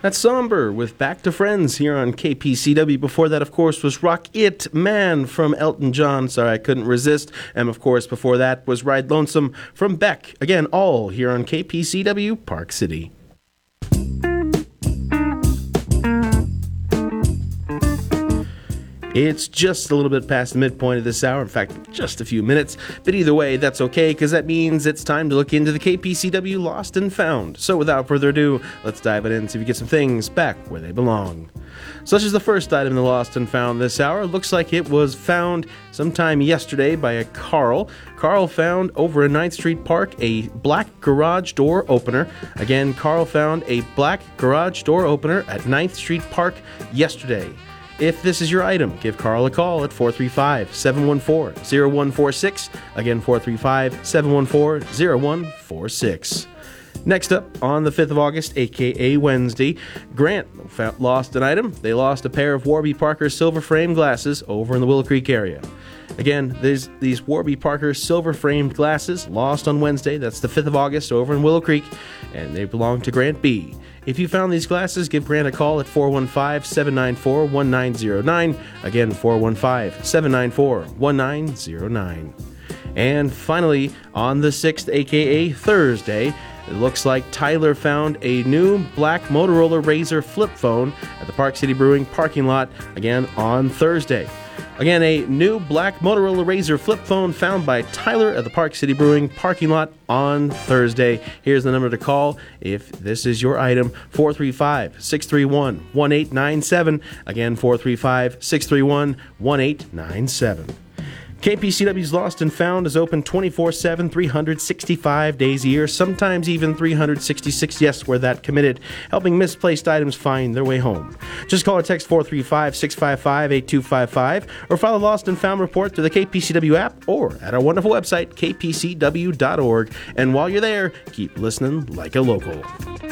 That's Somber with Back to Friends here on KPCW. Before that, of course, was Rock It Man from Elton John. Sorry, I couldn't resist. And, of course, before that was Ride Lonesome from Beck. Again, all here on KPCW, Park City. It's just a little bit past the midpoint of this hour. In fact, just a few minutes. But either way, that's okay, because that means it's time to look into the KPCW Lost and Found. So without further ado, let's dive it in and see if we get some things back where they belong. Such as the first item in the Lost and Found this hour. Looks like it was found sometime yesterday by a Carl. Carl found over in 9th Street Park a black garage door opener. Again, Carl found a black garage door opener at 9th Street Park yesterday. If this is your item, give Carl a call at 435-714-0146. Again, 435-714-0146. Next up, on the 5th of August, a.k.a. Wednesday, Grant lost an item. They lost a pair of Warby Parker silver frame glasses over in the Willow Creek area. Again, these Warby Parker silver-framed glasses lost on Wednesday. That's the 5th of August over in Willow Creek, and they belong to Grant B. If you found these glasses, give Grant a call at 415-794-1909. Again, 415-794-1909. And finally, on the 6th, a.k.a. Thursday, it looks like Tyler found a new black Motorola Razr flip phone at the Park City Brewing parking lot, again, on Thursday. Again, a new black Motorola Razr flip phone found by Tyler at the Park City Brewing parking lot on Thursday. Here's the number to call if this is your item, 435-631-1897. Again, 435-631-1897. KPCW's Lost and Found is open 24/7, 365 days a year, sometimes even 366, yes, we're that committed, helping misplaced items find their way home. Just call or text 435-655-8255 or file a Lost and Found report to the KPCW app or at our wonderful website, kpcw.org. And while you're there, keep listening like a local.